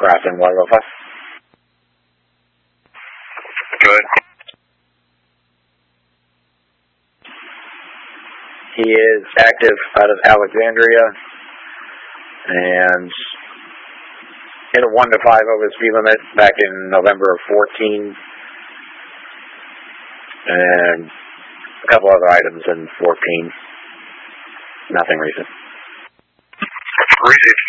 Grafton 105. Good. He is active out of Alexandria and hit a 1 to 5 over the speed limit back in November of 14. And a couple other items in 14. Nothing recent. Recent